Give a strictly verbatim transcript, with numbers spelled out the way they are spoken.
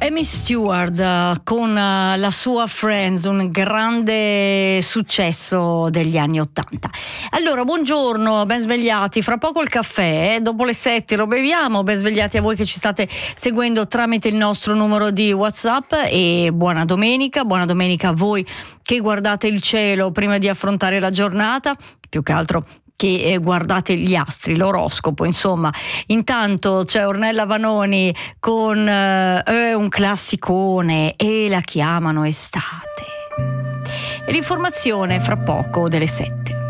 Amy Stewart uh, con uh, la sua Friends, un grande successo degli anni Ottanta. Allora, buongiorno, ben svegliati. Fra poco il caffè, eh? Dopo le sette lo beviamo. Ben svegliati a voi che ci state seguendo tramite il nostro numero di WhatsApp, e buona domenica. Buona domenica a voi che guardate il cielo prima di affrontare la giornata, più che altro che guardate gli astri, l'oroscopo, insomma. Intanto c'è Ornella Vanoni con eh, un classicone, e la chiamano estate. E l'informazione fra poco delle sette.